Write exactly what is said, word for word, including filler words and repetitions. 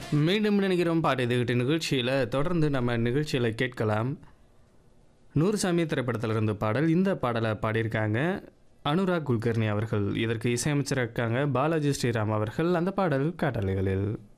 மீண்டும் நினைக்கிறோம் பாட்டு இதுகிட்ட நிகழ்ச்சியில் தொடர்ந்து நம்ம நிகழ்ச்சியில் கேட்கலாம். நூறுசாமி திரைப்படத்திலிருந்து பாடல். இந்த பாடலை பாடியிருக்காங்க அனுராக் குல்கர்னி அவர்கள். இதற்கு இசையமைச்சிருக்காங்க பாலாஜி ஸ்ரீராம் அவர்கள். அந்த பாடல் காட்டலைகளில்